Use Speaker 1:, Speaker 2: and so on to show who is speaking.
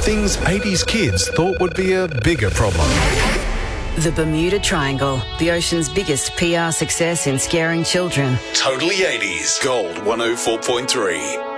Speaker 1: Things 80s kids thought would be a bigger problem.
Speaker 2: The Bermuda Triangle, the ocean's biggest PR success in scaring children.
Speaker 1: Totally 80s. Gold 104.3.